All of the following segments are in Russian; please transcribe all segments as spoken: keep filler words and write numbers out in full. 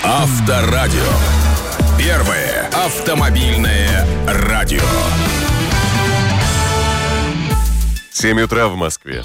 Авторадио. Первое автомобильное радио. семь утра в Москве.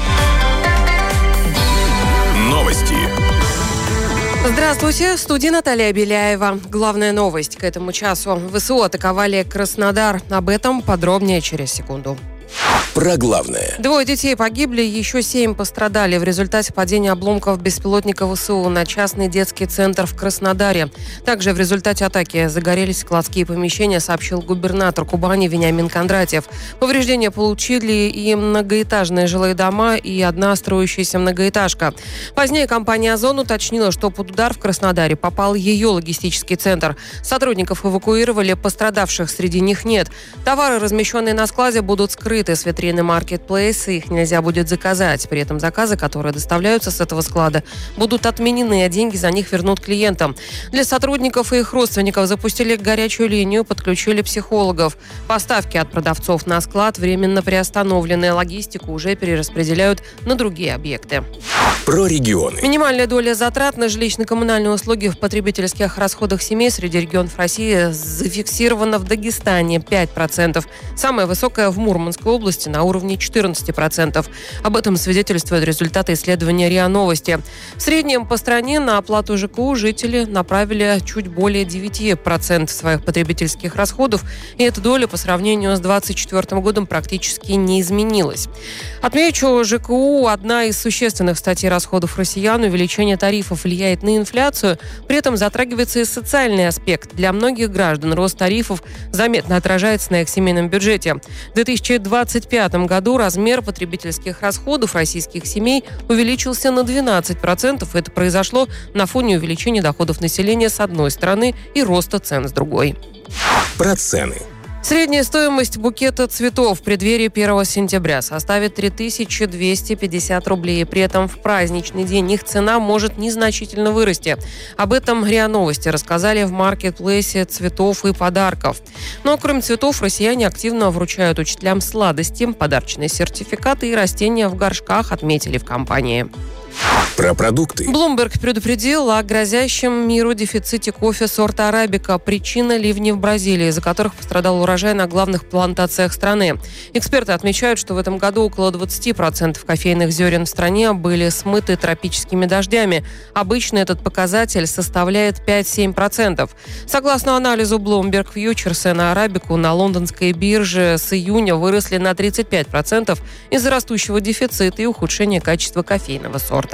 Новости. Здравствуйте, в студии Наталья Беляева. Главная новость к этому часу. ВСУ атаковали Краснодар. Об этом подробнее через секунду. Про главное. Двое детей погибли, еще семь пострадали в результате падения обломков беспилотника ВСУ на частный детский центр в Краснодаре. Также в результате атаки загорелись складские помещения, сообщил губернатор Кубани Вениамин Кондратьев. Повреждения получили и многоэтажные жилые дома, и одна строящаяся многоэтажка. Позднее компания «Озон» уточнила, что под удар в Краснодаре попал ее логистический центр. Сотрудников эвакуировали, пострадавших среди них нет. Товары, размещенные на складе, будут скрыты с витрины маркетплейса, их нельзя будет заказать. При этом заказы, которые доставляются с этого склада, будут отменены, а деньги за них вернут клиентам. Для сотрудников и их родственников запустили горячую линию, подключили психологов. Поставки от продавцов на склад временно приостановлены, логистику уже перераспределяют на другие объекты. Про регионы. Минимальная доля затрат на жилищно-коммунальные услуги в потребительских расходах семей среди регионов России зафиксирована в Дагестане пять процентов. Самая высокая в Мурманской области на уровне четырнадцать процентов. Об этом свидетельствуют результаты исследования РИА Новости. В среднем по стране на оплату ЖКУ жители направили чуть более девять процентов своих потребительских расходов, и эта доля по сравнению с двадцать четвёртым годом практически не изменилась. Отмечу, ЖКУ – одна из существенных статей расходов россиян. Увеличение тарифов влияет на инфляцию, при этом затрагивается и социальный аспект. Для многих граждан рост тарифов заметно отражается на их семейном бюджете. В две тысячи двадцать пятом году размер потребительских расходов российских семей увеличился на двенадцать процентов. Это произошло на фоне увеличения доходов населения с одной стороны и роста цен с другой. Про цены. Средняя стоимость букета цветов в преддверии первого сентября составит три тысячи двести пятьдесят рублей. При этом в праздничный день их цена может незначительно вырасти. Об этом РИА Новости рассказали в маркетплейсе цветов и подарков. Но кроме цветов, россияне активно вручают учителям сладости, подарочные сертификаты и растения в горшках, отметили в компании. Про продукты. Bloomberg предупредил о грозящем миру дефиците кофе сорта арабика. Причина – ливни в Бразилии, из-за которых пострадал урожай на главных плантациях страны. Эксперты отмечают, что в этом году около двадцать процентов кофейных зерен в стране были смыты тропическими дождями. Обычно этот показатель составляет пять-семь процентов. Согласно анализу Bloomberg, фьючерсы на арабику на лондонской бирже с июня выросли на тридцать пять процентов из-за растущего дефицита и ухудшения качества кофейного сорта.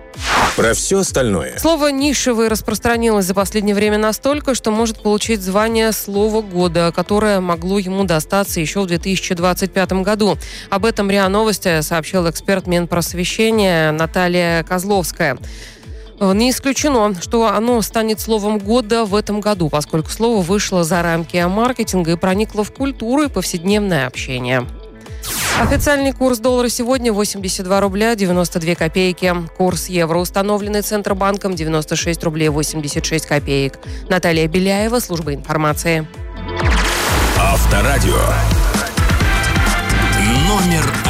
Про все остальное. Слово «нишевый» распространилось за последнее время настолько, что может получить звание «Слово года», которое могло ему достаться еще в две тысячи двадцать пятом году. Об этом РИА Новости сообщил эксперт Минпросвещения Наталья Козловская. Не исключено, что оно станет словом года в этом году, поскольку слово вышло за рамки маркетинга и проникло в культуру и повседневное общение. Официальный курс доллара сегодня восемьдесят два рубля девяносто две копейки. Курс евро, установленный Центробанком, девяносто шесть рублей восемьдесят шесть копеек. Наталья Беляева, служба информации. Авторадио. Номер